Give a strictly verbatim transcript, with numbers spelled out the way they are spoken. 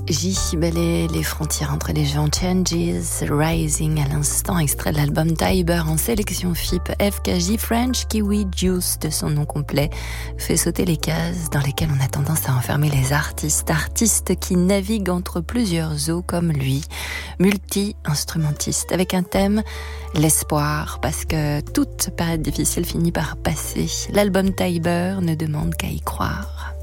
J. Ballet, les frontières entre les gens, Changes, Rising à l'instant, extrait de l'album Tiber en sélection F I P. F K J, French Kiwi Juice de son nom complet, fait sauter les cases dans lesquelles on a tendance à enfermer les artistes. Artistes qui naviguent entre plusieurs eaux comme lui, multi-instrumentiste, avec un thème, l'espoir, parce que toute période difficile finit par passer. L'album Tiber ne demande qu'à y croire.